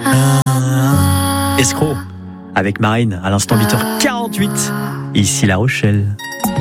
Escroc avec Marine à l'instant 8h48 ici La Rochelle.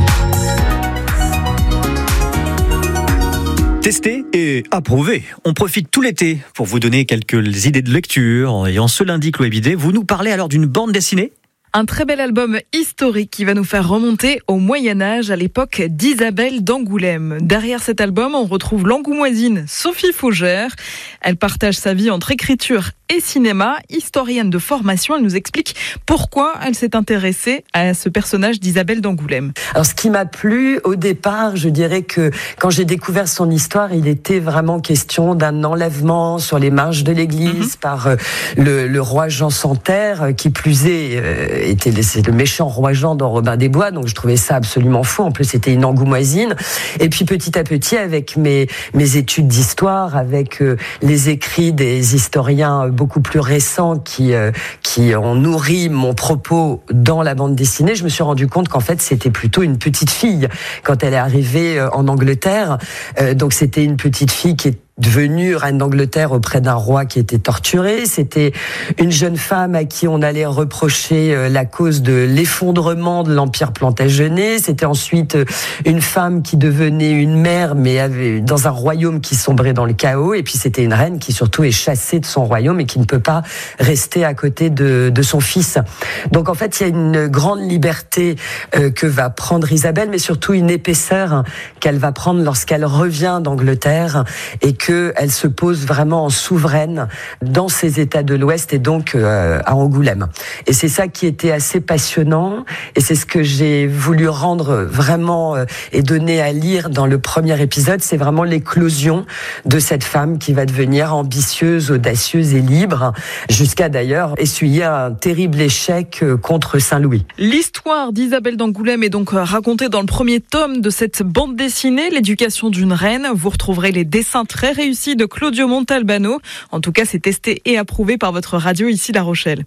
Testé et approuvé. On profite tout l'été pour vous donner quelques idées de lecture. Et en ce lundi, Chloé Bidet, vous nous parlez alors d'une bande dessinée ? Un très bel album historique qui va nous faire remonter au Moyen-Âge, à l'époque d'Isabelle d'Angoulême. Derrière cet album, on retrouve l'angoumoisine Sophie Fougère. Elle partage sa vie entre écriture et cinéma. Historienne de formation, elle nous explique pourquoi elle s'est intéressée à ce personnage d'Isabelle d'Angoulême. Alors, ce qui m'a plu au départ, je dirais que quand j'ai découvert son histoire, il était vraiment question d'un enlèvement sur les marches de l'église par le roi Jean Santerre, qui plus est, c'est le méchant roi Jean dans Robin des Bois, donc je trouvais ça absolument fou. En plus, c'était une angoumoisine. Et puis petit à petit, avec mes études d'histoire, avec les écrits des historiens beaucoup plus récents qui ont nourri mon propos dans la bande dessinée, je me suis rendu compte qu'en fait, c'était plutôt une petite fille quand elle est arrivée en Angleterre. Donc c'était une petite fille qui est devenue reine d'Angleterre auprès d'un roi qui était torturé. C'était une jeune femme à qui on allait reprocher la cause de l'effondrement de l'Empire Plantagenet. C'était ensuite une femme qui devenait une mère, mais dans un royaume qui sombrait dans le chaos. Et puis c'était une reine qui surtout est chassée de son royaume et qui ne peut pas rester à côté de son fils. Donc en fait, il y a une grande liberté que va prendre Isabelle, mais surtout une épaisseur qu'elle va prendre lorsqu'elle revient d'Angleterre et qu'elle se pose vraiment en souveraine dans ces États de l'Ouest et donc à Angoulême. Et c'est ça qui était assez passionnant et c'est ce que j'ai voulu rendre vraiment et donner à lire dans le premier épisode. C'est vraiment l'éclosion de cette femme qui va devenir ambitieuse, audacieuse et libre, jusqu'à d'ailleurs essuyer un terrible échec contre Saint-Louis. L'histoire d'Isabelle d'Angoulême est donc racontée dans le premier tome de cette bande dessinée, L'éducation d'une reine. Vous retrouverez les dessins très réussi de Claudio Montalbano. En tout cas, c'est testé et approuvé par votre radio ici La Rochelle.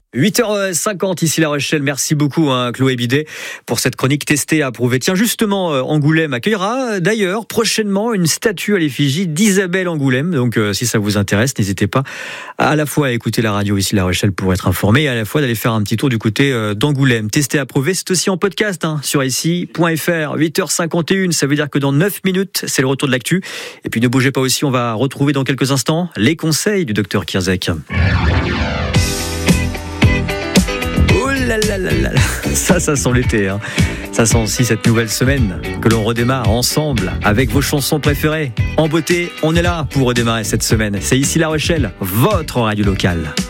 8h50 ici La Rochelle. Merci beaucoup Chloé Bidet pour cette chronique testée et approuvée. Tiens, justement, Angoulême accueillera d'ailleurs prochainement une statue à l'effigie d'Isabelle Angoulême. Donc si ça vous intéresse, n'hésitez pas à la fois à écouter la radio ici La Rochelle pour être informé et à la fois d'aller faire un petit tour du côté d'Angoulême. Testé et approuvé, c'est aussi en podcast sur ici.fr. 8h51, ça veut dire que dans 9 minutes, c'est le retour de l'actu. Et puis ne bougez pas aussi, on va retrouver dans quelques instants les conseils du docteur Kierzek. Oh là là là là, ça sent l'été. Ça sent aussi cette nouvelle semaine que l'on redémarre ensemble avec vos chansons préférées. En beauté, on est là pour redémarrer cette semaine. C'est ici La Rochelle, votre radio locale.